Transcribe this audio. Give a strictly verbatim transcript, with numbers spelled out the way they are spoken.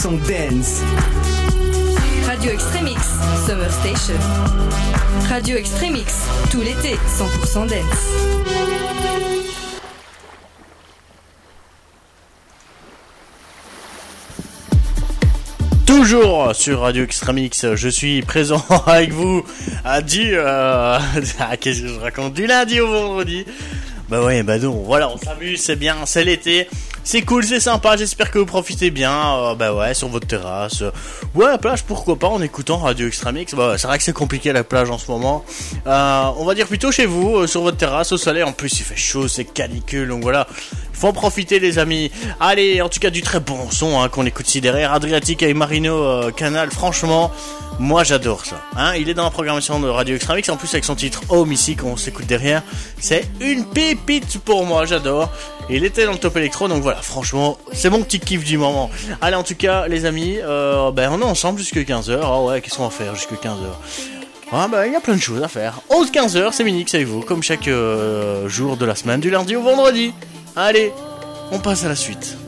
Son dance. Radio Extremix, Summer Station. Radio Extremix, tout l'été, cent pour cent dance. Toujours sur Radio Extremix, je suis présent avec vous à du... Euh... Qu'est-ce que je raconte? Du lundi au vendredi. Bah ouais, bah non, voilà, on s'amuse, c'est bien, c'est l'été. C'est cool, c'est sympa, j'espère que vous profitez bien, euh, bah ouais, sur votre terrasse, euh, ouais, à la plage, pourquoi pas, en écoutant Radio Extremix, bah ouais, c'est vrai que c'est compliqué la plage en ce moment, euh, on va dire plutôt chez vous, euh, sur votre terrasse, au soleil, en plus il fait chaud, c'est canicule, donc voilà, il faut en profiter les amis. Allez, en tout cas du très bon son, hein, qu'on écoute ici derrière, Adriatique avec Marino, euh, Canal, franchement, moi j'adore ça, hein, il est dans la programmation de Radio Extremix, en plus avec son titre Home ici, qu'on s'écoute derrière, c'est une pépite pour moi, j'adore, et il était dans le top électro, donc voilà. Voilà, franchement, c'est mon petit kiff du moment. Allez, en tout cas, les amis, euh, ben, on est ensemble jusqu'à quinze heures. Ah ouais, qu'est-ce qu'on va faire jusqu'à quinze heures? Ah ben, il y a plein de choses à faire. onze quinze heures, c'est Minix avec vous, comme chaque euh, jour de la semaine, du lundi au vendredi. Allez, on passe à la suite.